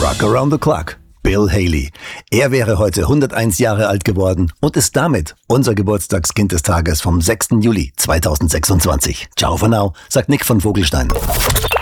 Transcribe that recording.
Rock Around the Clock, Bill Haley. Er wäre heute 101 Jahre alt geworden und ist damit unser Geburtstagskind des Tages vom 6. Juli 2026. Ciao for now, sagt Nick von Vogelstein.